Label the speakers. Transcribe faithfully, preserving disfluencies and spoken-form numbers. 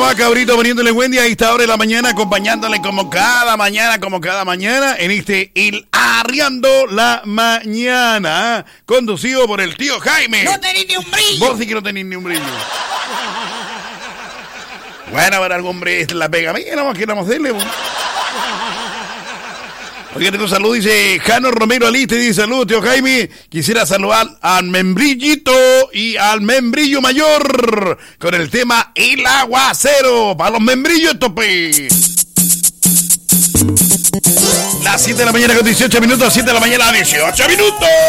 Speaker 1: estaba Cabrito poniéndole Wendy a esta hora de la mañana, acompañándole como cada mañana, como cada mañana, en este Il Arriando la Mañana, conducido por el tío Jaime.
Speaker 2: No tenés ni un brillo.
Speaker 1: Vos sí que no tenés ni un brillo. Bueno, para algún hombre la pega mía, no más queramos hacerle. Oye, tengo salud, dice Jano Romero Aliste, dice saludos, tío Jaime. Quisiera saludar al membrillito y al membrillo mayor con el tema El Aguacero. Para los membrillos, tope. Las siete de la mañana con dieciocho minutos, siete de la mañana, dieciocho minutos.